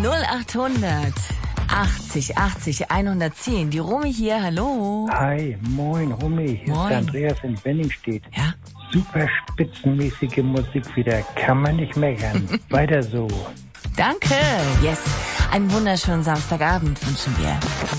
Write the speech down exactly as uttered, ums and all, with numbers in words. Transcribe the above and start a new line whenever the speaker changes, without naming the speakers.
null achthundert achtzig achtzig hundertzehn. Die Romy hier, hallo.
Hi, moin Romy, hier
Moin.
ist der Andreas in Benningstedt.
Ja?
Super spitzenmäßige Musik wieder, kann man nicht meckern. Weiter so.
Danke. Yes. Einen wunderschönen Samstagabend wünschen wir.